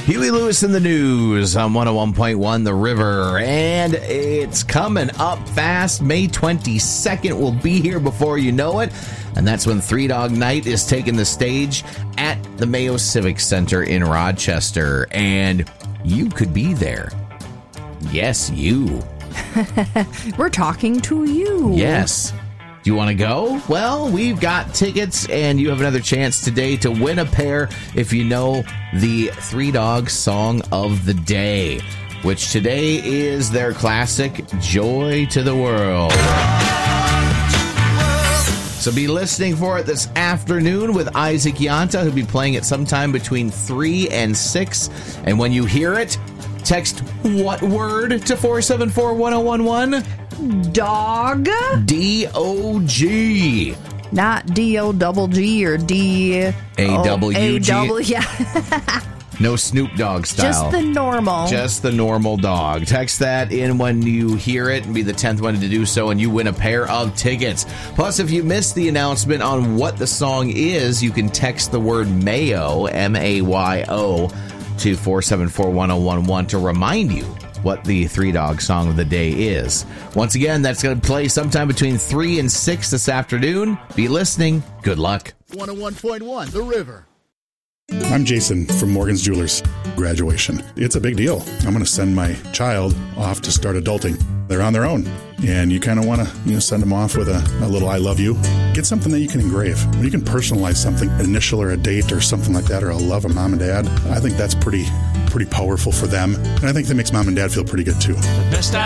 Huey Lewis in the news on 101.1 The River, and it's coming up fast. May 22nd will be here before you know it, and that's when Three Dog Night is taking the stage at the Mayo Civic Center in Rochester, and you could be there. Yes, you. We're talking to you. Yes. Do you want to go? Well, we've got tickets, and you have another chance today to win a pair if you know the Three Dogs song of the day, which today is their classic, Joy to the World. So be listening for it this afternoon with Isaac Yanta, who'll be playing it sometime between 3 and 6. And when you hear it, text what word to 474-1011? Dog. D-O-G. Not D-O-double-G or D-A-W-G. Yeah. No Snoop Dogg style. Just the normal. Just the normal dog. Text that in when you hear it and be the 10th one to do so, and you win a pair of tickets. Plus, if you missed the announcement on what the song is, you can text the word Mayo, M-A-Y-O, to 474-1011 to remind you what the Three Dog song of the day is. Once again, that's going to play sometime between 3 and 6 this afternoon. Be listening. Good luck. 101.1 The River. I'm Jason from Morgan's Jewelers. Graduation. It's a big deal. I'm going to send my child off to start adulting. They're on their own. And you kind of want to send them off with a little I love you. Get something that you can engrave. When you can personalize something, an initial or a date or something like that, or a love of mom and dad, I think that's pretty powerful for them. And I think that makes mom and dad feel pretty good too.